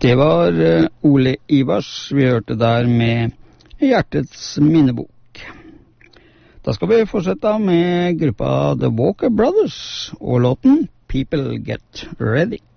Det var Ole Ivars vi hørte der med Hjertets minnebok. Da skal vi fortsette med gruppa The Walker Brothers og låten People Get Ready.